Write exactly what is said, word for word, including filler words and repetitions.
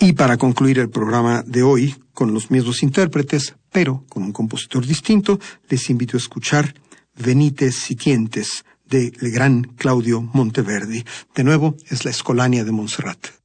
Y para concluir el programa de hoy, con los mismos intérpretes, pero con un compositor distinto, les invito a escuchar Venites Sitientes, de el gran Claudio Monteverdi. De nuevo, es la Escolania de Montserrat.